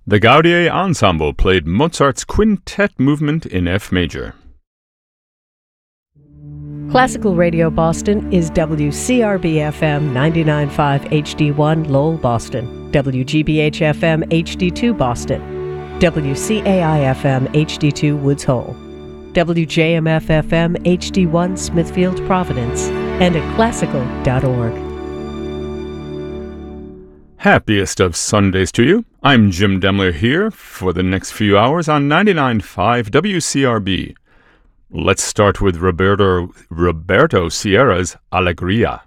The Gaudier Ensemble played Mozart's Quintet Movement in F major. Classical Radio Boston is WCRB-FM 99.5 HD1 Lowell, Boston, WGBH-FM HD2 Boston, WCAI-FM HD2 Woods Hole, WJMF-FM HD1 Smithfield, Providence, and at classical.org. Happiest of Sundays to you. I'm Jim Demler here for the next few hours on 99.5 WCRB. Let's start with Roberto Sierra's Alegria.